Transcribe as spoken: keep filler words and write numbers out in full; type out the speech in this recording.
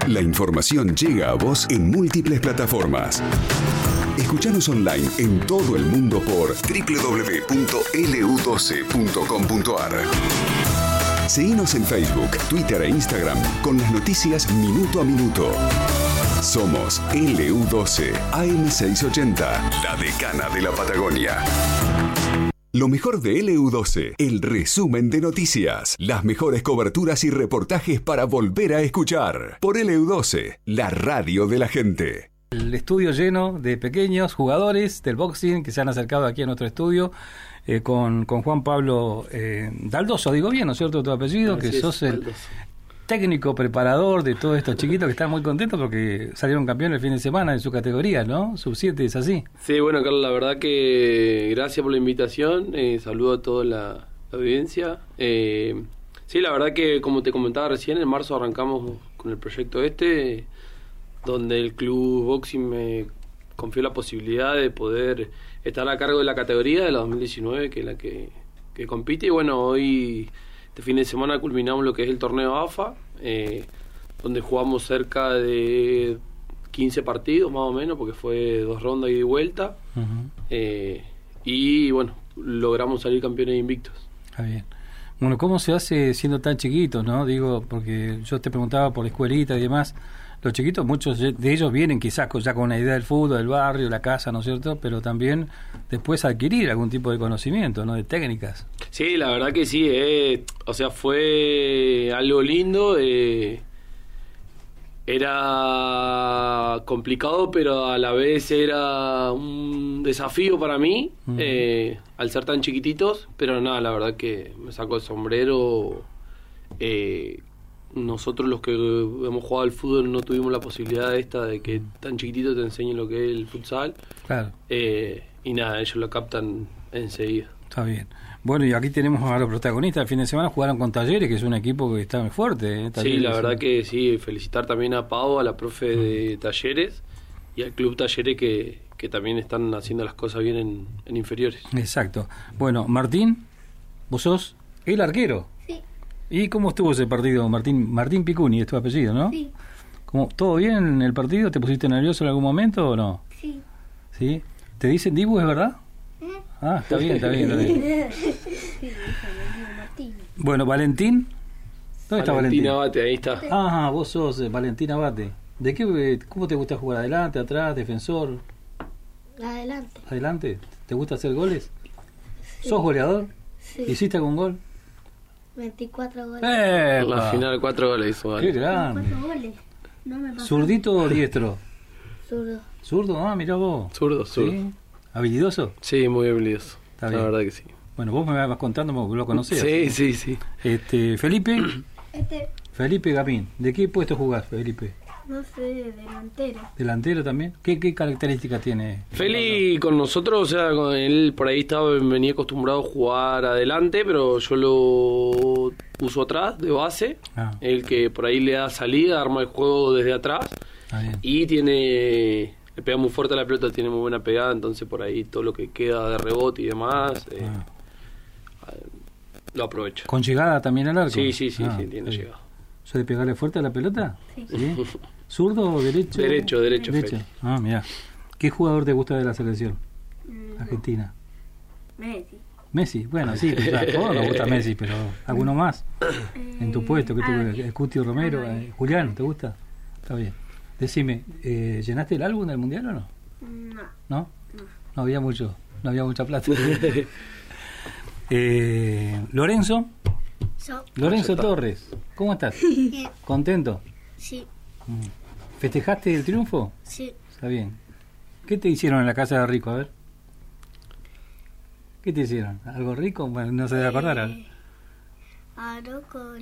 La información llega a vos en múltiples plataformas. Escuchanos online en todo el mundo por doble u doble u doble u punto ele u doce punto com punto a r. Seguinos en Facebook, Twitter e Instagram con las noticias minuto a minuto. Somos ele u doce A M seiscientos ochenta, la decana de la Patagonia. Lo mejor de ele u doce, el resumen de noticias, las mejores coberturas y reportajes para volver a escuchar. Por ele u doce, la radio de la gente. El estudio lleno de pequeños jugadores del boxing que se han acercado aquí a nuestro estudio eh, con, con Juan Pablo eh, Daldoso, digo bien, ¿no es cierto tu apellido? Así que es, sos el Daldoso, técnico preparador de todos estos chiquitos que están muy contentos porque salieron campeones el fin de semana en su categoría, ¿no? sub siete, ¿es así? Sí, bueno, Carlos, la verdad que gracias por la invitación, eh, saludo a toda la, la audiencia. Eh, sí, la verdad que como te comentaba recién, en marzo arrancamos con el proyecto este, donde el club boxing me confió la posibilidad de poder estar a cargo de la categoría de la dos mil diecinueve, que es la que, que compite, y bueno, hoy... Este fin de semana culminamos lo que es el torneo A F A, eh, donde jugamos cerca de quince partidos más o menos, porque fue dos rondas ida y vuelta. Uh-huh. eh, y bueno, logramos salir campeones invictos. Está bien. Bueno, ¿cómo se hace siendo tan chiquitos, no? Digo, porque yo te preguntaba por la escuelita y demás. Los chiquitos, muchos de ellos vienen quizás ya con una idea del fútbol, del barrio, la casa, ¿no es cierto? Pero también después adquirir algún tipo de conocimiento, ¿no? De técnicas. Sí, la verdad que sí. Eh, o sea, fue algo lindo. Eh, era complicado, pero a la vez era un desafío para mí, uh-huh. eh, al ser tan chiquititos. Pero nada, la verdad que me saco el sombrero. Eh, Nosotros los que hemos jugado al fútbol no tuvimos la posibilidad esta de que tan chiquitito te enseñen lo que es el futsal. Claro. Eh, y nada, ellos lo captan enseguida. Está bien. Bueno, y aquí tenemos a los protagonistas. El fin de semana jugaron con Talleres, que es un equipo que está muy fuerte. ¿eh? Sí, la verdad que sí. Felicitar también a Pau, a la profe de Talleres y al club Talleres que, que también están haciendo las cosas bien en, en inferiores. Exacto. Bueno, Martín, vos sos el arquero. Sí. ¿Y cómo estuvo ese partido, Martín? Martín Picuni es tu apellido, ¿no? Sí. ¿Cómo, ¿Todo bien en el partido? ¿Te pusiste nervioso en algún momento o no? Sí. ¿Sí? ¿Te dicen Dibu, es verdad? ¿Eh? Ah, está bien, está bien. Está bien. Sí, Martín. Bueno, Valentín. ¿Dónde está Valentín? Valentín Abate, ahí está. Ah, vos sos eh, Valentín Abate. ¿De qué, cómo te gusta jugar? ¿Adelante, atrás, defensor? Adelante. ¿Adelante? ¿Te gusta hacer goles? Sí. ¿Sos goleador? Sí. ¿Hiciste algún gol? veinticuatro goles. ¡Eh! En la final cuatro goles hizo. ¡Qué grande! veinticuatro goles. No me pasó. ¿Zurdito o diestro? Zurdo. ¿Zurdo? Ah, mirá vos. Zurdo, zurdo. ¿Sí? ¿Habilidoso? Sí, muy habilidoso. Está la bien. verdad que sí. Bueno, vos me vas contando porque lo conocés. Sí, sí, sí. Este, Felipe. Este, Felipe Gamín. ¿De qué puesto jugás, Felipe? no sé, delantero. ¿Delantero también? ¿Qué, qué características tiene? Feli con nosotros, o sea, con él por ahí estaba, venía acostumbrado a jugar adelante, pero yo lo uso atrás, de base. Ah. El que por ahí le da salida, arma el juego desde atrás. Ah, bien. Y tiene, le pega muy fuerte a la pelota, tiene muy buena pegada, entonces por ahí todo lo que queda de rebote y demás, eh, Ah. lo aprovecha. ¿Con llegada también al arco? Sí, sí, sí, Ah, sí, tiene sí. llegada. ¿Suele pegarle fuerte a la pelota? Sí. ¿Sí? ¿Zurdo o derecho? Derecho, derecho, Feli. Ah, mira. ¿Qué jugador te gusta de la selección Mm, argentina? Messi. Messi. Bueno, sí, a todos nos gusta Messi, pero ¿alguno más en tu puesto? ¿Qué te, el Cuti Romero? Eh, Julián, ¿te gusta? Está bien. Decime, eh, ¿llenaste el álbum del Mundial o no? No. ¿No? No había mucho, no había mucha plata. eh, Lorenzo. So, Lorenzo Ah, ya está. Torres, ¿cómo estás? Bien. ¿Contento? Sí, ¿Festejaste el triunfo? sí. Está bien. ¿Qué te hicieron en la casa de Rico? A ver. ¿Qué te hicieron? ¿Algo rico? Bueno, no se debe acordar. Eh, arroz con